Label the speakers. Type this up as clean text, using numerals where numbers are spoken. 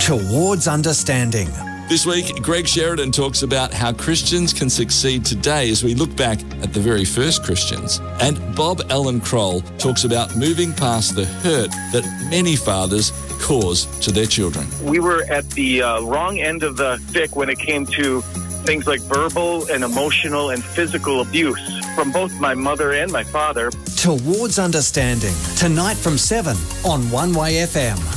Speaker 1: towards understanding.
Speaker 2: This week, Greg Sheridan talks about how Christians can succeed today as we look back at the very first Christians. And Bob Allen Kroll talks about moving past the hurt that many fathers cause to their children.
Speaker 3: We were at the wrong end of the stick when it came to things like verbal and emotional and physical abuse from both my mother and my father.
Speaker 1: Towards understanding, tonight from 7 on One Way FM.